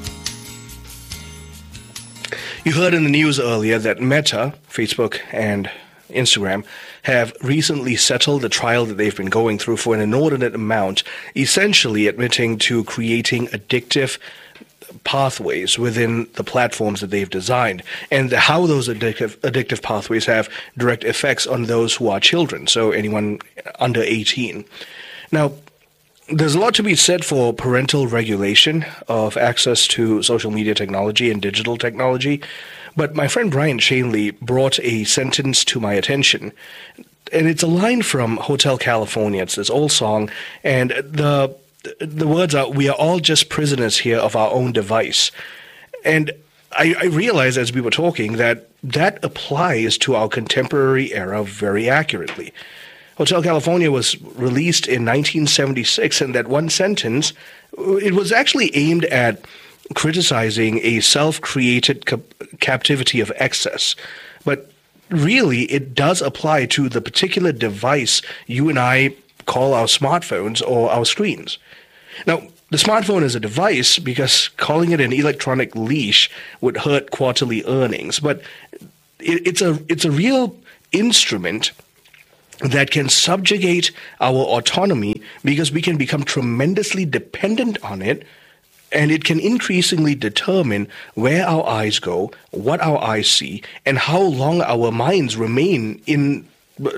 You heard in the news earlier that Meta, Facebook, and Instagram have recently settled the trial that they've been going through for an inordinate amount, essentially admitting to creating addictive pathways within the platforms that they've designed, and how those addictive addictive pathways have direct effects on those who are children, so anyone under eighteen. Now, there's a lot to be said for parental regulation of access to social media technology and digital technology, but my friend Brian Shanley brought a sentence to my attention, and it's a line from Hotel California. It's this old song, and the the words are, "We are all just prisoners here of our own device." And I, I realized as we were talking that that applies to our contemporary era very accurately. Hotel California was released in nineteen seventy-six, and that one sentence, it was actually aimed at criticizing a self-created cap- captivity of excess. But really, it does apply to the particular device you and I call our smartphones or our screens. Now, the smartphone is a device because calling it an electronic leash would hurt quarterly earnings, but it, it's a it's a real instrument that can subjugate our autonomy because we can become tremendously dependent on it, and it can increasingly determine where our eyes go, what our eyes see, and how long our minds remain in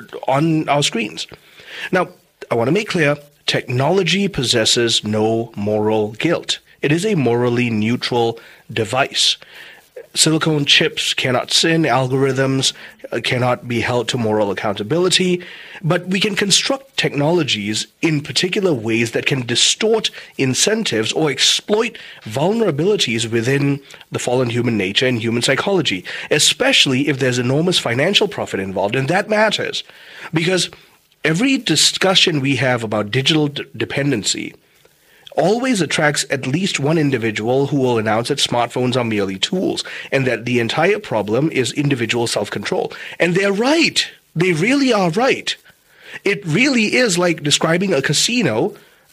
on our screens. Now, I want to make clear, technology possesses no moral guilt. It is a morally neutral device. Silicone chips cannot sin, algorithms cannot be held to moral accountability, but we can construct technologies in particular ways that can distort incentives or exploit vulnerabilities within the fallen human nature and human psychology, especially if there's enormous financial profit involved, and that matters, because every discussion we have about digital d- dependency always attracts at least one individual who will announce that smartphones are merely tools and that the entire problem is individual self-control. And they're right. They really are right. It really is like describing a casino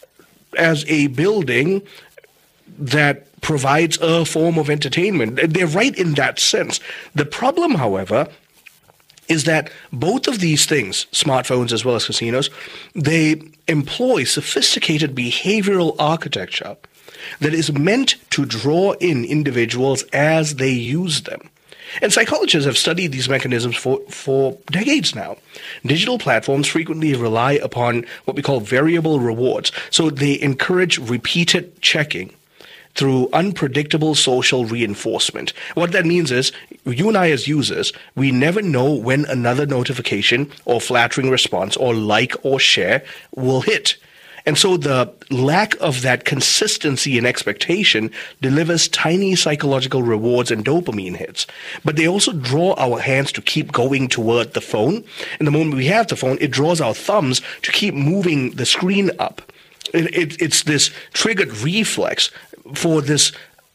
as a building that provides a form of entertainment. They're right in that sense. The problem, however, is that both of these things, smartphones as well as casinos, they employ sophisticated behavioral architecture that is meant to draw in individuals as they use them. And psychologists have studied these mechanisms for, for decades now. Digital platforms frequently rely upon what we call variable rewards. So they encourage repeated checking through unpredictable social reinforcement. What that means is, you and I as users, we never know when another notification or flattering response or like or share will hit. And so the lack of that consistency and expectation delivers tiny psychological rewards and dopamine hits. But they also draw our hands to keep going toward the phone. And the moment we have the phone, it draws our thumbs to keep moving the screen up. It, it, it's this triggered reflex for this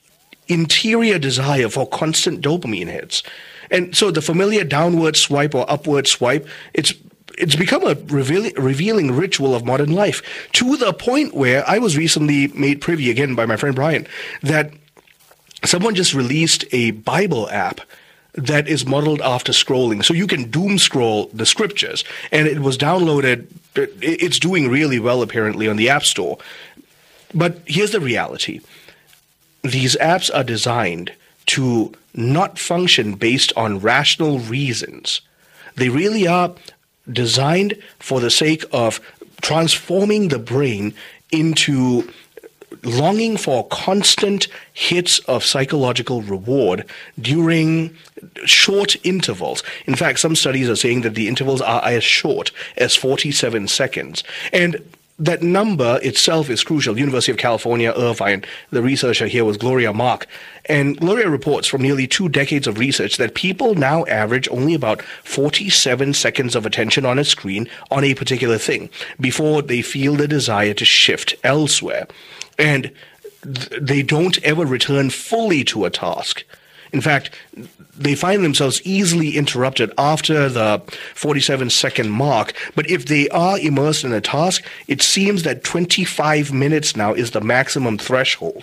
interior desire for constant dopamine hits. And so the familiar downward swipe or upward swipe, it's it's become a revealing, revealing ritual of modern life, to the point where I was recently made privy, again by my friend Brian, that someone just released a Bible app that is modeled after scrolling. So you can doom scroll the scriptures, and it was downloaded. It's doing really well, apparently, on the App Store. But here's the reality. These apps are designed to not function based on rational reasons. They really are designed for the sake of transforming the brain into longing for constant hits of psychological reward during short intervals. In fact, some studies are saying that the intervals are as short as forty-seven seconds. And that number itself is crucial. University of California, Irvine, the researcher here was Gloria Mark. And Gloria reports from nearly two decades of research that people now average only about forty-seven seconds of attention on a screen on a particular thing before they feel the desire to shift elsewhere. And th- they don't ever return fully to a task. In fact, they find themselves easily interrupted after the forty-seven second mark. But if they are immersed in a task, it seems that twenty-five minutes now is the maximum threshold.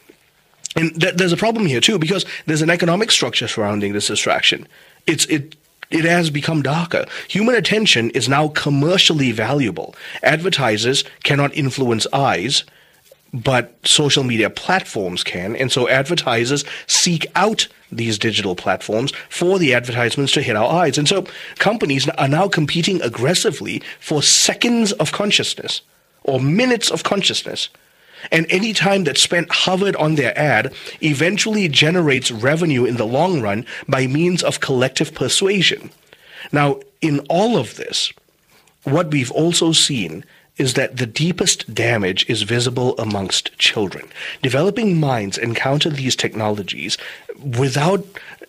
And th- there's a problem here too, because there's an economic structure surrounding this distraction. It's it it has become darker. Human attention is now commercially valuable. Advertisers cannot influence eyes, but social media platforms can, and so advertisers seek out these digital platforms for the advertisements to hit our eyes. And so companies are now competing aggressively for seconds of consciousness or minutes of consciousness. And any time that's spent hovered on their ad eventually generates revenue in the long run by means of collective persuasion. Now, in all of this, what we've also seen is that the deepest damage is visible amongst children. Developing minds encounter these technologies without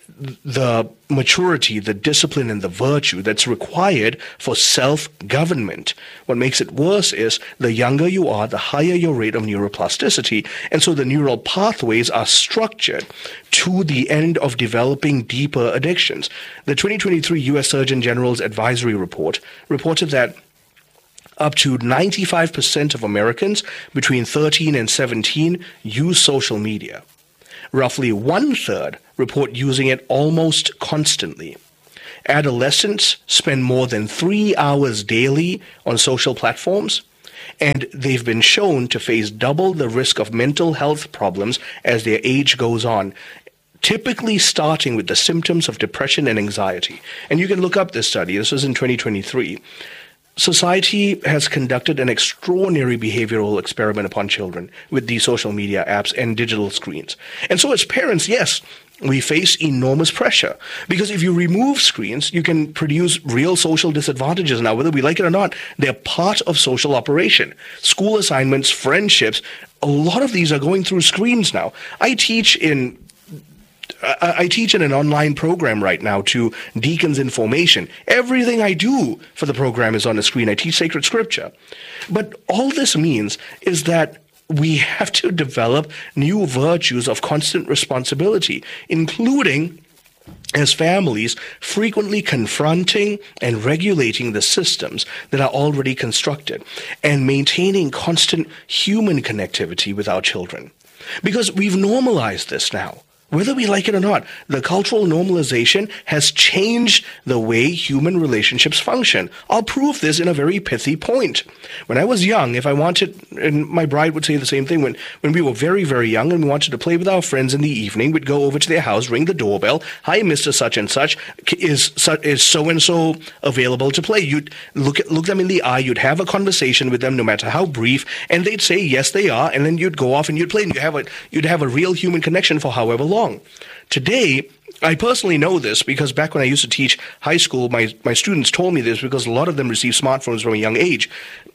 the maturity, the discipline, and the virtue that's required for self-government. What makes it worse is the younger you are, the higher your rate of neuroplasticity. And so the neural pathways are structured to the end of developing deeper addictions. The twenty twenty-three U S Surgeon General's advisory report reported that up to ninety-five percent of Americans between thirteen and seventeen use social media. Roughly one-third report using it almost constantly. Adolescents spend more than three hours daily on social platforms, and they've been shown to face double the risk of mental health problems as their age goes on, typically starting with the symptoms of depression and anxiety. And you can look up this study. This was in twenty twenty-three. Society has conducted an extraordinary behavioral experiment upon children with these social media apps and digital screens. And so as parents, yes, we face enormous pressure, because if you remove screens, you can produce real social disadvantages. Now, whether we like it or not, they're part of social operation. School assignments, friendships, a lot of these are going through screens now. I teach in I teach in an online program right now to deacons in formation. Everything I do for the program is on the screen. I teach sacred scripture. But all this means is that we have to develop new virtues of constant responsibility, including, as families, frequently confronting and regulating the systems that are already constructed and maintaining constant human connectivity with our children. Because we've normalized this now. Whether we like it or not, the cultural normalization has changed the way human relationships function. I'll prove this in a very pithy point. When I was young, if I wanted, and my bride would say the same thing, when, when we were very, very young and we wanted to play with our friends in the evening, we'd go over to their house, ring the doorbell. Hi, Mister Such and Such. Is, is so-and-so available to play? You'd look, at, look them in the eye, you'd have a conversation with them, no matter how brief, and they'd say, yes, they are, and then you'd go off and you'd play, and you'd have a, you'd have a real human connection for however long. Today, I personally know this because back when I used to teach high school, my, my students told me this because a lot of them receive smartphones from a young age.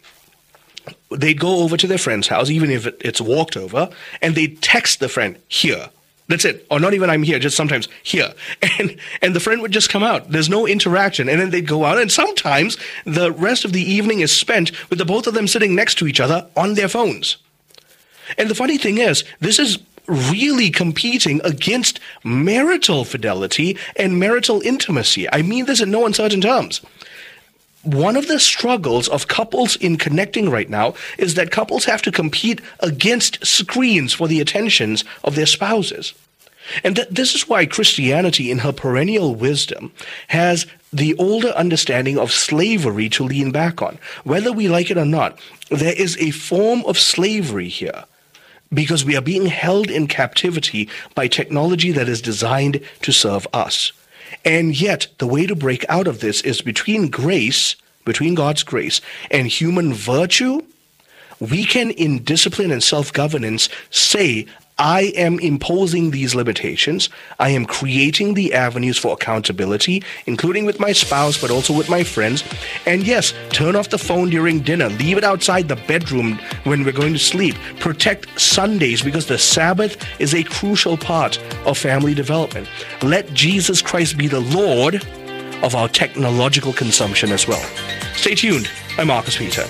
They'd go over to their friend's house, even if it's walked over, and they'd text the friend, here. That's it. Or not even I'm here, just sometimes here. And and the friend would just come out. There's no interaction. And then they'd go out, and sometimes the rest of the evening is spent with the both of them sitting next to each other on their phones. And the funny thing is, this is really competing against marital fidelity and marital intimacy. I mean this in no uncertain terms. One of the struggles of couples in connecting right now is that couples have to compete against screens for the attentions of their spouses. And th- this is why Christianity, in her perennial wisdom, has the older understanding of slavery to lean back on. Whether we like it or not, there is a form of slavery here, because we are being held in captivity by technology that is designed to serve us. And yet, the way to break out of this is between grace, between God's grace, and human virtue. We can, in discipline and self-governance, say, I am imposing these limitations. I am creating the avenues for accountability, including with my spouse, but also with my friends. And yes, turn off the phone during dinner. Leave it outside the bedroom when we're going to sleep. Protect Sundays, because the Sabbath is a crucial part of family development. Let Jesus Christ be the Lord of our technological consumption as well. Stay tuned. I'm Marcus Peter.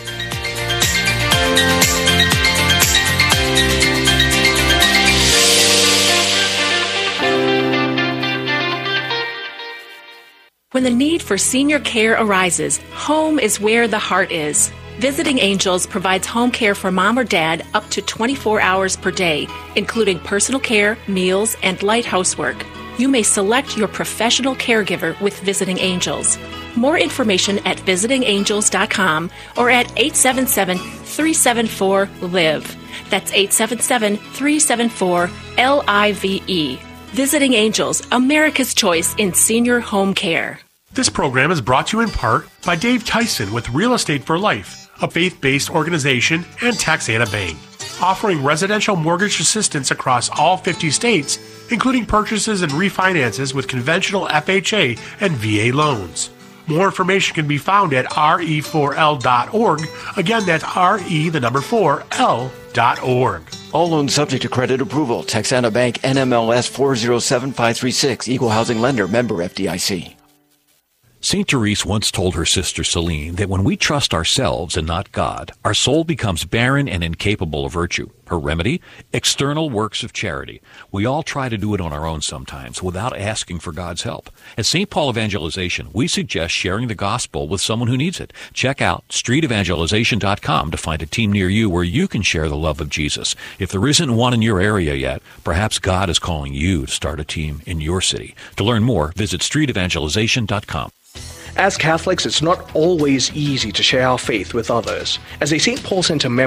When the need for senior care arises, home is where the heart is. Visiting Angels provides home care for mom or dad up to twenty-four hours per day, including personal care, meals, and light housework. You may select your professional caregiver with Visiting Angels. More information at visiting angels dot com or at eight seven seven, three seven four, L I V E. That's eight seven seven, three seven four, L I V E. Visiting Angels, America's choice in senior home care. This program is brought to you in part by Dave Tyson with Real Estate for Life, a faith-based organization, and Taxana Bank, offering residential mortgage assistance across all fifty states, including purchases and refinances with conventional F H A and V A loans. More information can be found at R E four L dot org. Again, that's R E, the number four, L dot org. All loans subject to credit approval. Texana Bank, N M L S four zero seven five three six. Equal housing lender. Member F D I C. Saint Therese once told her sister Celine that when we trust ourselves and not God, our soul becomes barren and incapable of virtue. Her remedy? External works of charity. We all try to do it on our own sometimes without asking for God's help. At Saint Paul Evangelization, we suggest sharing the gospel with someone who needs it. Check out street evangelization dot com to find a team near you where you can share the love of Jesus. If there isn't one in your area yet, perhaps God is calling you to start a team in your city. To learn more, visit street evangelization dot com. As Catholics, it's not always easy to share our faith with others. As a Saint Paul Center member,